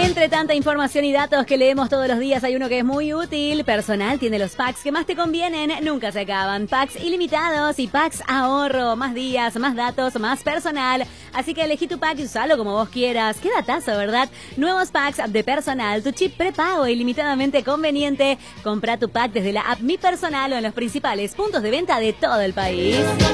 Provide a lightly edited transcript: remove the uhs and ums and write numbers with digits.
Entre tanta información y datos que leemos todos los días, hay uno que es muy útil. Personal tiene los packs que más te convienen, nunca se acaban. Packs ilimitados y packs ahorro. Más días, más datos, más personal. Así que elegí tu pack y usalo como vos quieras. Qué datazo, ¿verdad? Nuevos packs de Personal, tu chip prepago ilimitadamente conveniente. Compra tu pack desde la app Mi Personal o en los principales puntos de venta de todo el país.